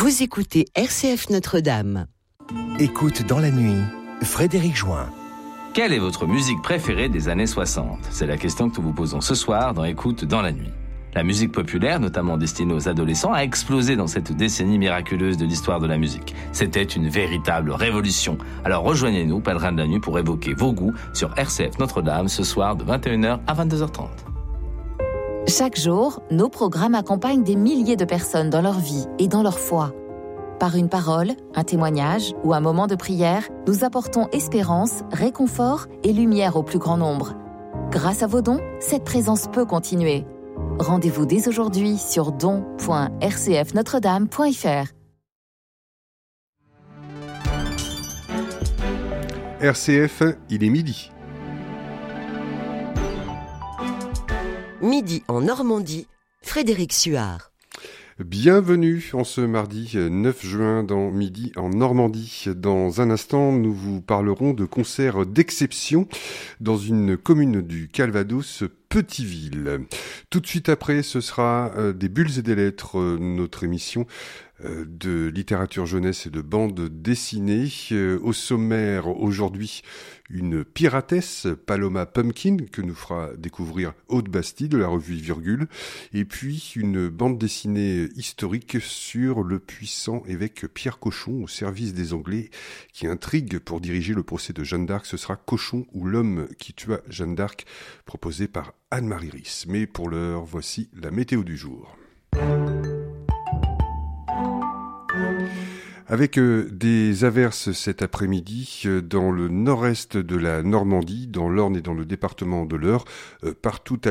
Vous écoutez RCF Notre-Dame. Écoute dans la nuit, Frédéric Join. Quelle est votre musique préférée des années 60 ? C'est la question que nous vous posons ce soir dans Écoute dans la nuit. La musique populaire, notamment destinée aux adolescents, a explosé dans cette décennie miraculeuse de l'histoire de la musique. C'était une véritable révolution. Alors rejoignez-nous, pèlerins de la nuit, pour évoquer vos goûts sur RCF Notre-Dame ce soir de 21h à 22h30. Chaque jour, nos programmes accompagnent des milliers de personnes dans leur vie et dans leur foi. Par une parole, un témoignage ou un moment de prière, nous apportons espérance, réconfort et lumière au plus grand nombre. Grâce à vos dons, cette présence peut continuer. Rendez-vous dès aujourd'hui sur don.rcfnotredame.fr. RCF, il est midi. Midi en Normandie, Frédéric Suard. Bienvenue en ce mardi 9 juin dans Midi en Normandie. Dans un instant, nous vous parlerons de concerts d'exception dans une commune du Calvados, Petiteville. Tout de suite après, ce sera des bulles et des lettres, notre émission de littérature jeunesse et de bande dessinée. Au sommaire aujourd'hui, une piratesse, Paloma Pumpkin, que nous fera découvrir Aude Bastille de la revue Virgule, et puis une bande dessinée historique sur le puissant évêque Pierre Cochon au service des Anglais, qui intrigue pour diriger le procès de Jeanne d'Arc. Ce sera Cochon ou l'homme qui tua Jeanne d'Arc, proposé par Anne-Marie Riss. Mais pour l'heure, voici la météo du jour. Avec des averses cet après-midi dans le nord-est de la Normandie, dans l'Orne et dans le département de l'Eure, partout ailleurs.